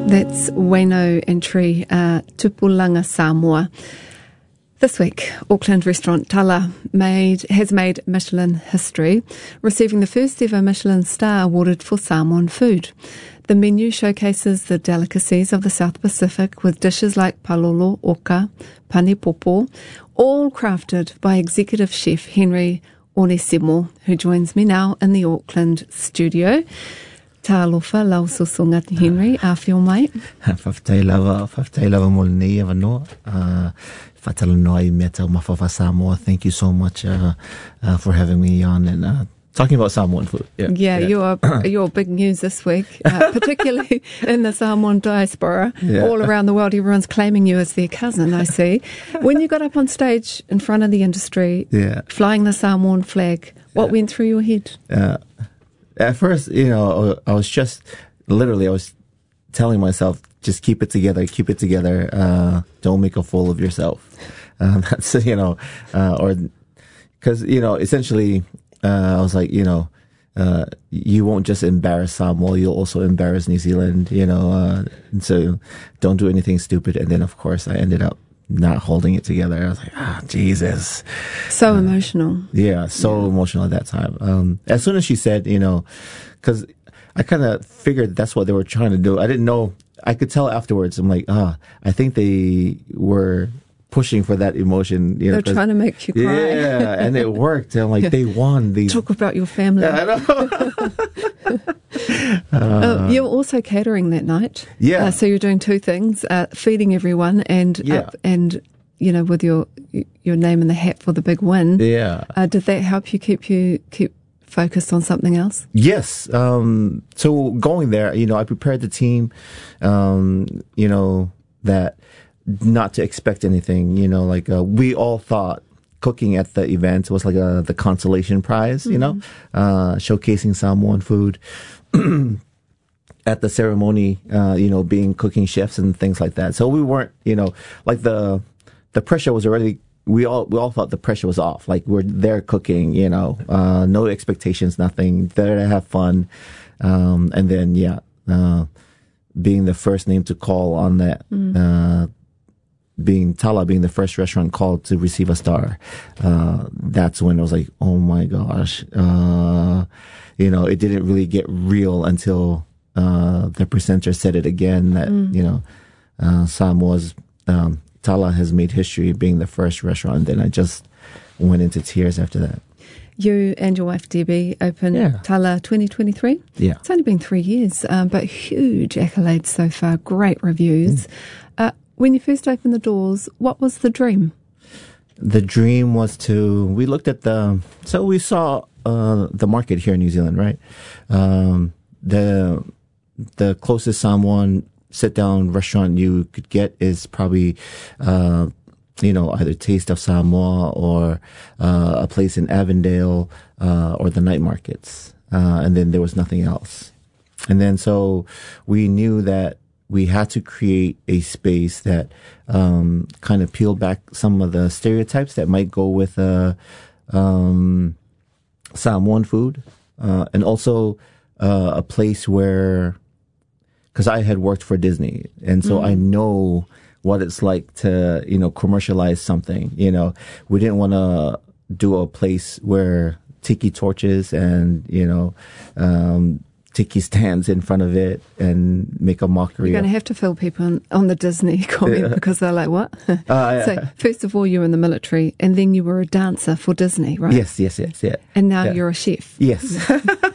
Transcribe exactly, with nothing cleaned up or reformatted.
That's Waino Entry, uh, Tupulanga, Samoa. This week, Auckland restaurant Tala made, has made Michelin history, receiving the first ever Michelin star awarded for Samoan food. The menu showcases the delicacies of the South Pacific with dishes like palolo, oka, pane popo, all crafted by executive chef Henry Onesimo, who joins me now in the Auckland studio. Tā alofa, lau susunga Henry, a whio mai. Whawhtei lawa, whawhtei lawa mo nei awa noa. Whatala noa I mea tau mawhawha Samoa. Thank you so much uh, uh, for having me on and uh, talking about Samoan food. Yeah, yeah, yeah. You're, you're big news this week, uh, particularly in the Samoan diaspora. Yeah. All around the world, everyone's claiming you as their cousin, I see. When you got up on stage in front of the industry, yeah. flying the Samoan flag, what yeah. went through your head? Uh, At first, you know, I was just, literally, I was telling myself, just keep it together, keep it together, uh, don't make a fool of yourself. Uh, that's, you know, uh, or, cause, you know, essentially, uh, I was like, you know, uh, you won't just embarrass Samoa, you'll also embarrass New Zealand, you know, uh, and so don't do anything stupid. And then, of course, I ended up not holding it together. I was like, ah, Jesus. So uh, emotional. Yeah, so yeah. emotional at that time. Um, as soon as she said, you know, because I kind of figured that's what they were trying to do. I didn't know. I could tell afterwards. I'm like, ah, I think they were pushing for that emotion. You know, they're trying to make you cry. Yeah, and it worked. And I'm like, yeah. they won. These. Talk about your family. Yeah, I know. Uh, uh, you were also catering that night. Yeah. Uh, so you're doing two things: uh, feeding everyone, and yeah. uh, and you know, with your your name in the hat for the big win. Yeah. Uh, did that help you keep you keep focused on something else? Yes. Um, so going there, you know, I prepared the team. Um, you know that not to expect anything. You know, like uh, we all thought. Cooking at the event was like a, the consolation prize, mm-hmm. you know, uh, showcasing Samoan food. At the ceremony, uh, you know, being cooking chefs and things like that. So we weren't, you know, like the the pressure was already. We all we all thought the pressure was off. Like we're there cooking, you know, uh, no expectations, nothing. There to have fun, um, and then yeah, uh, being the first name to call on that. Mm. Uh, being Tala being the first restaurant called to receive a star, uh, that's when it was like, oh my gosh, uh, you know, it didn't really get real until, uh, the presenter said it again that, mm. you know, uh, Samoa's, um, Tala has made history being the first restaurant. And then I just went into tears after that. You and your wife Debbie opened yeah. Tala twenty twenty-three. Yeah. It's only been three years, um, but huge accolades so far, great reviews. Mm. Uh, When you first opened the doors, what was the dream? The dream was to, we looked at the, so we saw uh, the market here in New Zealand, right? Um, the the closest Samoan sit-down restaurant you could get is probably, uh, you know, either Taste of Samoa or uh, a place in Avondale uh, or the night markets. Uh, and then there was nothing else. And then so we knew that we had to create a space that um, kind of peeled back some of the stereotypes that might go with uh, um, Samoan food, uh, and also uh, a place where, because I had worked for Disney, and so mm. I know what it's like to, you know, commercialize something. You know, we didn't want to do a place where tiki torches and, you know, um, tiki stands in front of it and make a mockery. You're going to have to fill people on, on the Disney comment yeah. because they're like, what? Uh, yeah. So first of all, you were in the military and then you were a dancer for Disney, right? Yes, yes, yes, yeah. And now yeah. you're a chef. Yes.